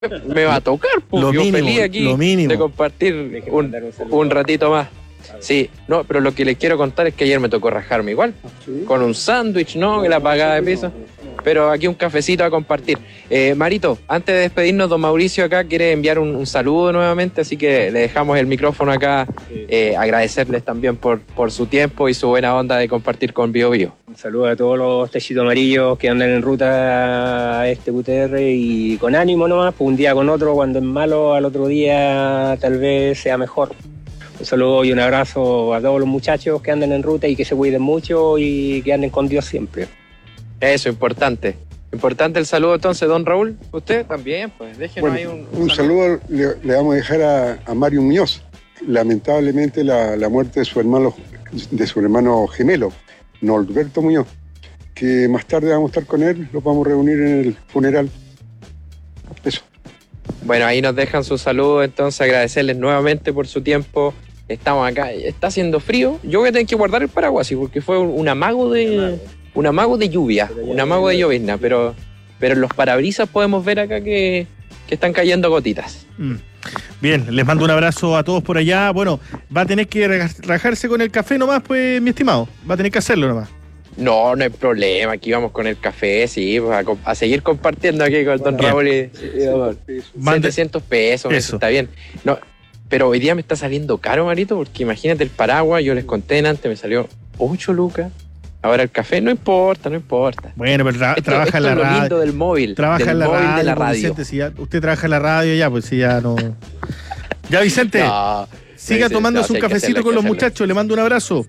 me va a tocar, pues. Yo feliz aquí de compartir un ratito más. Sí, no, pero lo que les quiero contar es que ayer me tocó rajarme igual, con un sándwich, ¿no? Que la pagada de piso. Pero aquí un cafecito a compartir. Marito, antes de despedirnos, don Mauricio acá quiere enviar un saludo nuevamente, así que le dejamos el micrófono acá. Agradecerles también por su tiempo y su buena onda de compartir con Bio Bio. Un saludo a todos los techitos amarillos que andan en ruta a este QTR y con ánimo nomás, pues un día con otro, cuando es malo, al otro día tal vez sea mejor. Un saludo y un abrazo a todos los muchachos que andan en ruta y que se cuiden mucho y que anden con Dios siempre. Eso, importante. Importante el saludo entonces, don Raúl. Usted también, pues déjenos ahí un saludo. Le vamos a dejar a Mario Muñoz. Lamentablemente la muerte de su hermano gemelo, Norberto Muñoz, que más tarde vamos a estar con él, lo vamos a reunir en el funeral. Eso. Bueno, ahí nos dejan su saludo, entonces agradecerles nuevamente por su tiempo. Estamos acá, está haciendo frío. Yo voy a tener que guardar el paraguas, sí, porque fue un amago de lluvia, un amago de llovizna, pero en los parabrisas podemos ver acá que están cayendo gotitas. Bien, les mando un abrazo a todos por allá. Bueno, va a tener que rajarse con el café nomás, pues, mi estimado. Va a tener que hacerlo nomás. No hay problema. Aquí vamos con el café, sí, pues, a seguir compartiendo aquí con don Raúl y 700 pesos, eso está bien. No, pero hoy día me está saliendo caro, Marito, porque imagínate el paraguas, yo les conté antes, me salió 8 lucas. Ahora el café no importa. Bueno, pero trabaja en la radio. Lo lindo del móvil. Trabaja en la radio. De la radio. Vicente, si ya, usted trabaja en la radio ya, pues si ya no. Ya, Vicente, siga tomándose un cafecito con los muchachos. Le mando un abrazo.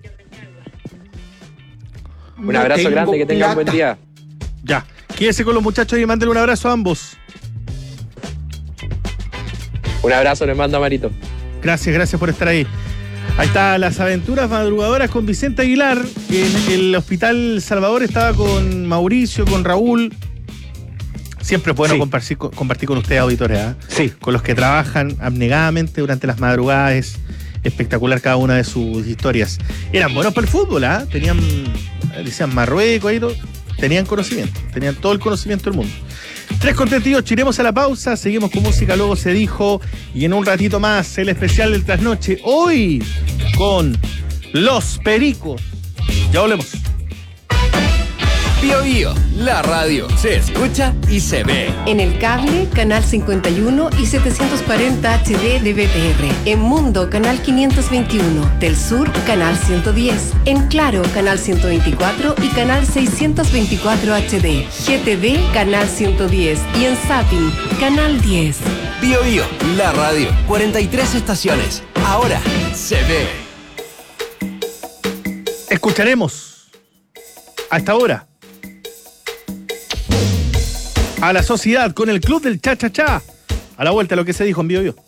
Un abrazo grande, que tengan buen día. Ya, quédese con los muchachos y mándele un abrazo a ambos. Un abrazo les mando a Marito. Gracias por estar ahí. Ahí está las aventuras madrugadoras con Vicente Aguilar. En el Hospital Salvador estaba con Mauricio, con Raúl. Siempre es bueno compartir con ustedes, auditores, ¿eh? Sí. Con los que trabajan abnegadamente durante las madrugadas. Es espectacular cada una de sus historias. Eran buenos para el fútbol, ¿eh? Decían Marruecos, ahí todo. Tenían conocimiento, tenían todo el conocimiento del mundo. 3:38, iremos a la pausa, seguimos con música, luego se dijo, y en un ratito más el especial del trasnoche, hoy con Los Pericos. Ya volvemos. Bio Bio, la radio se escucha y se ve. En el cable, canal 51 y 740 HD de BTR. En Mundo, canal 521. Del Sur, canal 110. En Claro, canal 124 y canal 624 HD. GTV, canal 110. Y en Zapping, canal 10. Bio Bio, la radio. 43 estaciones. Ahora se ve. Escucharemos a esta hora a la sociedad con el Club del Cha Cha Cha. A la vuelta, lo que se dijo en Bio Bio.